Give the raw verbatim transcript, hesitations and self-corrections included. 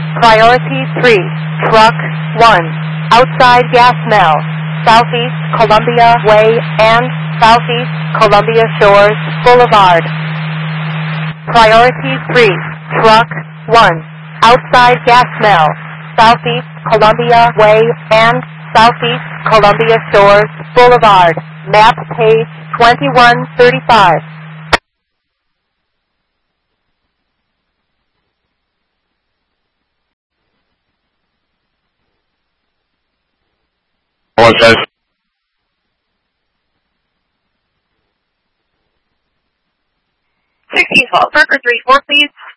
Priority three, Truck one, outside gas mill, Southeast Columbia Way and Southeast Columbia Shores Boulevard. Priority three, Truck one, outside gas mill, Southeast Columbia Way and Southeast Columbia Shores Boulevard. Map page twenty-one thirty-five. Apologize. sixteen twelve, Parker three four, please.